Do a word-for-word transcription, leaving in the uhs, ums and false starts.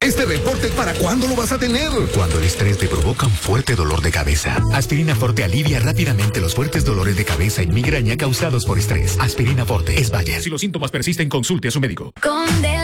¿Este reporte para cuándo lo vas a tener? Cuando el estrés te provoca un fuerte dolor de cabeza. Aspirina Forte alivia rápidamente los fuertes dolores de cabeza y migraña causados por estrés. Aspirina Forte es Bayer. Si los síntomas persisten, consulte a su médico. Con